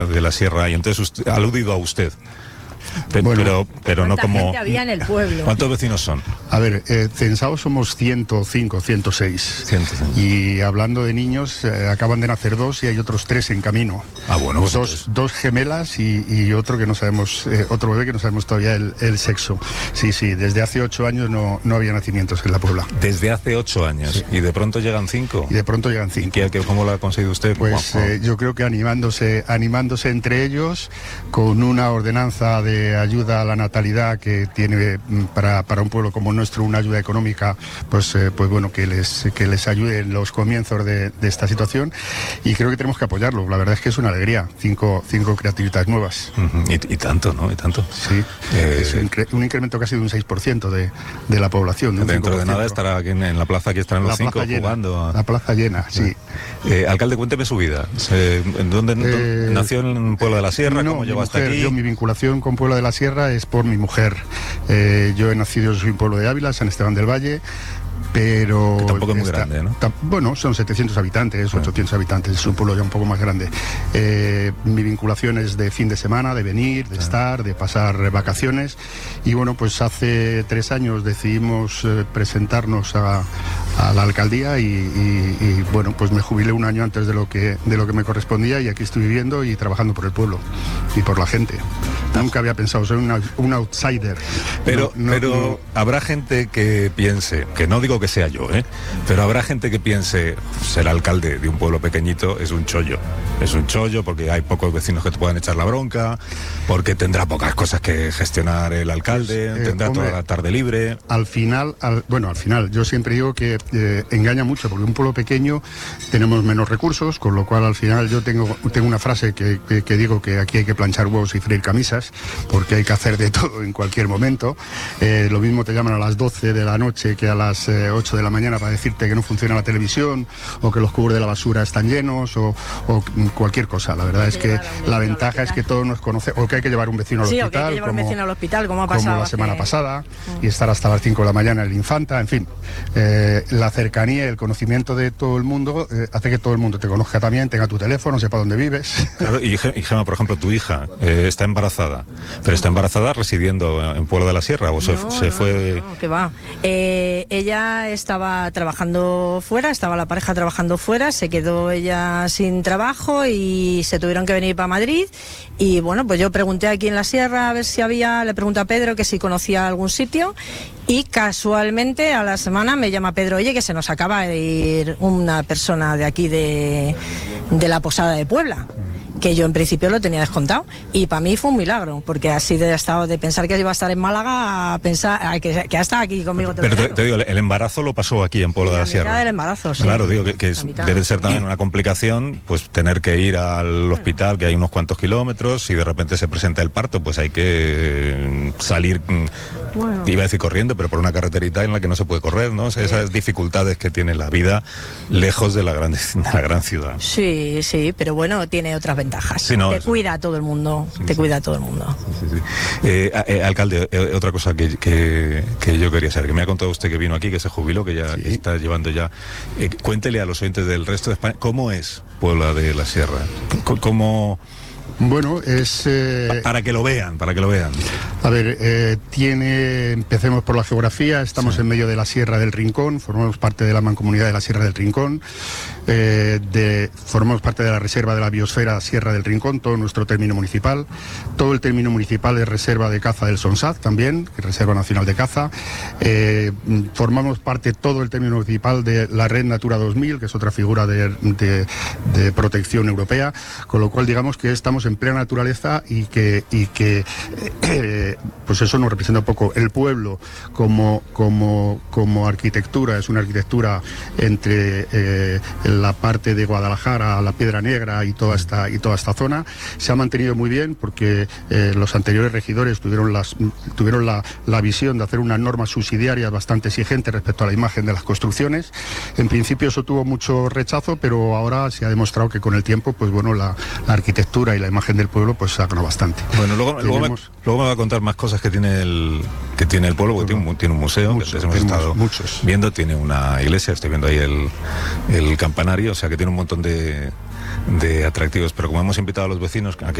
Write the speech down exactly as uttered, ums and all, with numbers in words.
de la Sierra, y entonces usted, ha aludido a usted. Pero, Bueno, pero, pero no como... gente había en el pueblo? ¿Cuántos vecinos son? A ver, eh, censados somos ciento cinco, ciento seis. ciento cinco. Y hablando de niños, eh, acaban de nacer dos y hay otros tres en camino. Ah, bueno, pues dos, entonces... dos gemelas y, y otro que no sabemos, eh, otro bebé que no sabemos todavía el, el sexo. Sí, sí, desde hace ocho años no, no había nacimientos en la Puebla. Desde hace ocho años. Sí. Y de pronto llegan cinco. Y de pronto llegan cinco. ¿Y qué, cómo lo ha conseguido usted? Pues eh, yo creo que animándose, animándose entre ellos, con una ordenanza de ayuda a la natalidad que tiene para, para un pueblo como nuestro una ayuda económica, pues, eh, pues bueno, que les, que les ayude en los comienzos de, de esta situación, y creo que tenemos que apoyarlo. La verdad es que es una alegría, cinco, cinco criaturitas nuevas. Uh-huh. y, y tanto, ¿no? Y tanto. Sí, eh, es un, un incremento casi de un seis por ciento de, de la población. De Dentro de nada estará aquí en, en la plaza, aquí estarán los la cinco llena, jugando. A... La plaza llena, sí. Eh, alcalde, cuénteme su vida. Eh, ¿Dónde, eh, nació en Puebla de la Sierra? No, ¿Cómo llegó hasta aquí? Yo, mi vinculación con Puebla de la Sierra es por mi mujer. Eh, yo he nacido, soy un pueblo de Ávila, San Esteban del Valle, pero... Que tampoco es muy está, grande, ¿no? Ta, bueno, son setecientos habitantes, ochocientos habitantes, es un pueblo ya un poco más grande. Eh, mi vinculación es de fin de semana, de venir, de estar, de pasar vacaciones, y bueno, pues hace tres años decidimos eh, presentarnos a, a la alcaldía y, y, y bueno, pues me jubilé un año antes de lo que de lo que me correspondía, y aquí estoy viviendo y trabajando por el pueblo y por la gente. Nunca había pensado, soy una, un outsider. Pero, no, no, pero no. habrá gente que piense, que no digo que sea yo, ¿eh? Pero habrá gente que piense, ser alcalde de un pueblo pequeñito es un chollo. Es un chollo porque hay pocos vecinos que te puedan echar la bronca, porque tendrá pocas cosas que gestionar el alcalde, pues, eh, tendrá hombre, toda la tarde libre. Al final, al, bueno, al final, yo siempre digo que eh, engaña mucho, porque un pueblo pequeño tenemos menos recursos, con lo cual al final yo tengo, tengo una frase que, que, que digo que aquí hay que planchar huevos y freír camisas, porque hay que hacer de todo en cualquier momento. Eh, lo mismo te llaman a las doce de la noche que a las eh, ocho de la mañana para decirte que no funciona la televisión, o que los cubos de la basura están llenos, o, o cualquier cosa. La verdad es que la ventaja es que todos nos conocemos, o que hay que llevar un vecino al sí, hospital, o que hay que llevar como, un vecino al hospital, como ha pasado como la hace... semana pasada, y estar hasta las cinco de la mañana en el Infanta, en fin. Eh, la cercanía y el conocimiento de todo el mundo eh, hace que todo el mundo te conozca también, tenga tu teléfono, sepa dónde vives. Claro, y, y Gemma, por ejemplo, tu hija eh, está embarazada, pero está embarazada residiendo en Puebla de la Sierra, o no, se, se no, fue... No, que va. Eh, ella estaba trabajando fuera, estaba la pareja trabajando fuera, se quedó ella sin trabajo y se tuvieron que venir para Madrid. Y bueno, pues yo pregunté aquí en la Sierra a ver si había, le pregunté a Pedro que si conocía algún sitio, y casualmente a la semana me llama Pedro, oye, que se nos acaba de ir una persona de aquí de, de la Posada de Puebla, que yo en principio lo tenía descontado, y para mí fue un milagro, porque así de estado de pensar que iba a estar en Málaga a pensar a que, que ha estado aquí conmigo. Pero te, te digo, el embarazo lo pasó aquí en Puebla de la Sierra. Del embarazo, sí. Claro, digo que, que es, debe ser también una complicación, pues tener que ir al hospital, que hay unos cuantos kilómetros, y de repente se presenta el parto, pues hay que salir, bueno, iba a decir corriendo, pero por una carreterita en la que no se puede correr, ¿no? O sea, esas dificultades que tiene la vida lejos de la gran, de la gran ciudad. Sí, sí, pero bueno, tiene otras ventajas. Sí, no, te eso. cuida a todo el mundo, sí, te sí. cuida a todo el mundo. Sí, sí, sí. Eh, eh, alcalde, eh, otra cosa que, que, que yo quería saber, que me ha contado usted que vino aquí, que se jubiló, que ya sí. está llevando ya... Eh, cuéntele a los oyentes del resto de España, ¿cómo es Puebla de la Sierra? ¿Cómo...? Bueno, es... Eh, para que lo vean, para que lo vean. A ver, eh, tiene... Empecemos por la geografía. Estamos sí. en medio de la Sierra del Rincón, formamos parte de la Mancomunidad de la Sierra del Rincón, eh, de, formamos parte de la Reserva de la Biosfera Sierra del Rincón, todo nuestro término municipal. Todo el término municipal es Reserva de Caza del Sonsat también, Reserva Nacional de Caza. Eh, formamos parte todo el término municipal de la Red Natura dos mil, que es otra figura de, de, de protección europea, con lo cual digamos que estamos en plena naturaleza y que, y que eh, pues eso nos representa un poco. El pueblo como, como, como arquitectura es una arquitectura entre eh, la parte de Guadalajara, la Piedra Negra y toda esta, y toda esta zona. Se ha mantenido muy bien porque eh, los anteriores regidores tuvieron, las, tuvieron la, la visión de hacer unas normas subsidiarias bastante exigentes respecto a la imagen de las construcciones. En principio eso tuvo mucho rechazo, pero ahora se ha demostrado que con el tiempo, pues bueno, la, la arquitectura y la imagen del pueblo pues se ha ganado bastante. Bueno, luego, Tenemos... luego, me, luego me va a contar más cosas que tiene el que tiene el pueblo, porque tiene un, tiene un museo, mucho, que hemos estado muchos. viendo, tiene una iglesia, estoy viendo ahí el, el campanario, o sea que tiene un montón de, de atractivos. Pero como hemos invitado a los vecinos a que